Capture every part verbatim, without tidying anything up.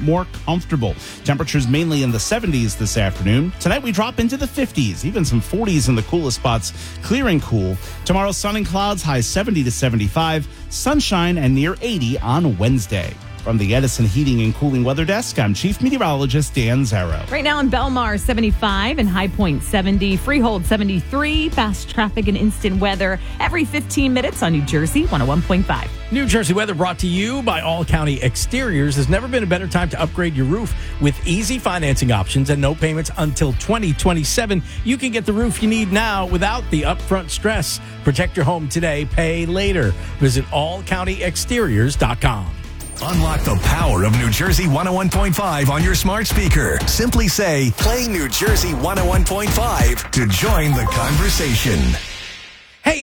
more comfortable. Temperatures mainly in the seventies this afternoon. Tonight we drop into the fifties, even some forties in the coolest spots, clearing cool. Tomorrow, sun and clouds, highs seventy to seventy-five, sunshine and near eighty on Wednesday. From the Edison Heating and Cooling Weather Desk, I'm Chief Meteorologist Dan Zarrow. Right now in Belmar, seventy-five and High Point seventy, Freehold seventy-three, fast traffic and instant weather every fifteen minutes on New Jersey one oh one point five. New Jersey weather brought to you by All County Exteriors. There's never been a better time to upgrade your roof. With easy financing options and no payments until twenty twenty-seven, you can get the roof you need now without the upfront stress. Protect your home today, pay later. Visit all county exteriors dot com. Unlock the power of New Jersey one oh one point five on your smart speaker. Simply say, play New Jersey one oh one point five to join the conversation. Hey!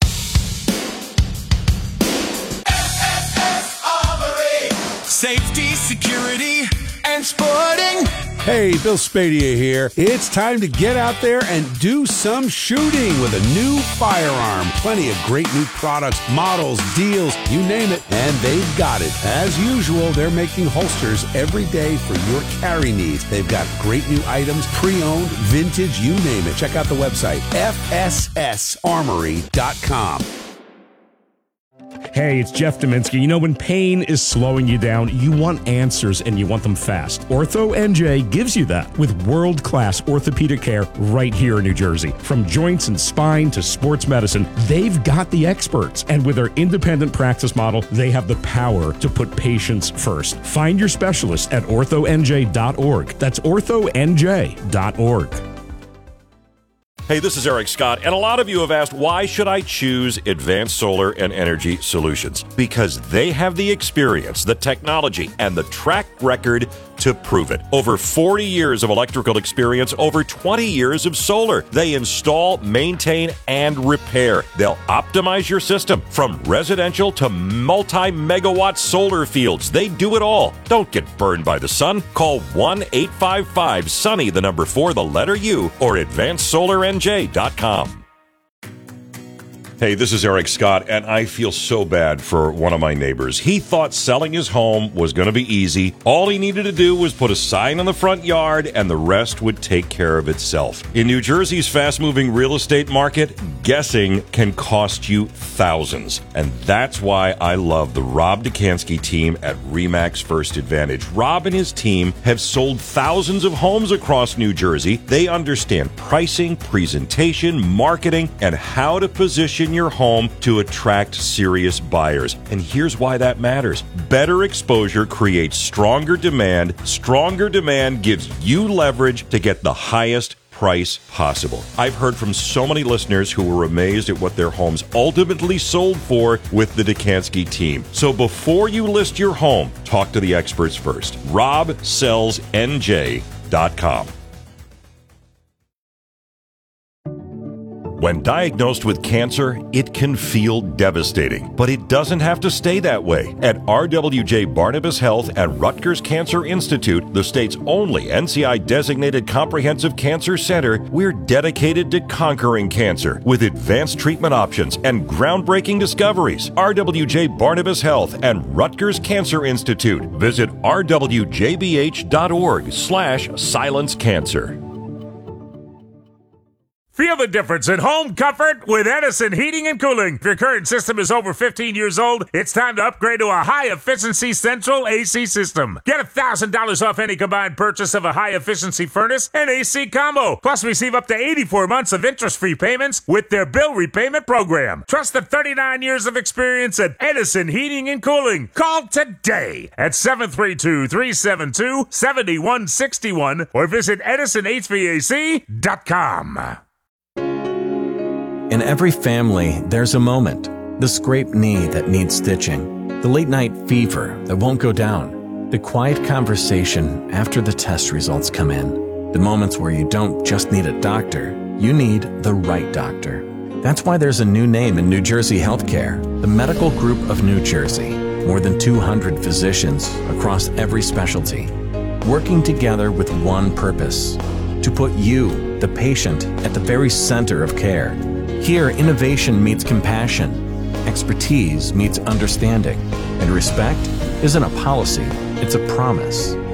S S S Armory. Safety, security, and sporting. Hey, Bill Spadia here. It's time to get out there and do some shooting with a new firearm. Plenty of great new products, models, deals, you name it, and they've got it. As usual, they're making holsters every day for your carry needs. They've got great new items, pre-owned, vintage, you name it. Check out the website, F S S armory dot com. Hey, it's Jeff Dominski. You know, when pain is slowing you down, you want answers and you want them fast. Ortho N J gives you that with world-class orthopedic care right here in New Jersey. From joints and spine to sports medicine, they've got the experts. And with their independent practice model, they have the power to put patients first. Find your specialist at ortho N J dot org. That's ortho N J dot org. Hey, this is Eric Scott, and a lot of you have asked, why should I choose Advanced Solar and Energy Solutions? Because they have the experience, the technology, and the track record to prove it. Over forty years of electrical experience, over twenty years of solar. They install, maintain, and repair. They'll optimize your system from residential to multi-megawatt solar fields. They do it all. Don't get burned by the sun. Call one eight five five SUNNY, the number four, the letter U, or advanced solar N J dot com. Hey, this is Eric Scott, and I feel so bad for one of my neighbors. He thought selling his home was going to be easy. All he needed to do was put a sign on the front yard, and the rest would take care of itself. In New Jersey's fast-moving real estate market, guessing can cost you thousands. And that's why I love the Rob Dekanski team at RE/MAX First Advantage. Rob and his team have sold thousands of homes across New Jersey. They understand pricing, presentation, marketing, and how to position your home to attract serious buyers. And here's why that matters. Better exposure creates stronger demand. Stronger demand gives you leverage to get the highest price possible. I've heard from so many listeners who were amazed at what their homes ultimately sold for with the Dekanski team. So before you list your home, talk to the experts first. rob sells N J dot com. When diagnosed with cancer, it can feel devastating, but it doesn't have to stay that way. At R W J Barnabas Health and Rutgers Cancer Institute, the state's only N C I-designated comprehensive cancer center, we're dedicated to conquering cancer with advanced treatment options and groundbreaking discoveries. R W J Barnabas Health and Rutgers Cancer Institute. Visit r w j b h dot org slash silence cancer. Feel the difference in home comfort with Edison Heating and Cooling. If your current system is over fifteen years old, it's time to upgrade to a high-efficiency central A C system. Get one thousand dollars off any combined purchase of a high-efficiency furnace and A C combo. Plus, receive up to eighty-four months of interest-free payments with their bill repayment program. Trust the thirty-nine years of experience at Edison Heating and Cooling. Call today at seven three two, three seven two, seven one six one or visit edison h v a c dot com. In every family, there's a moment. The scraped knee that needs stitching. The late-night fever that won't go down. The quiet conversation after the test results come in. The moments where you don't just need a doctor, you need the right doctor. That's why there's a new name in New Jersey healthcare, the Medical Group of New Jersey. More than two hundred physicians across every specialty, working together with one purpose, to put you, the patient, at the very center of care. Here, innovation meets compassion, expertise meets understanding, and respect isn't a policy, it's a promise.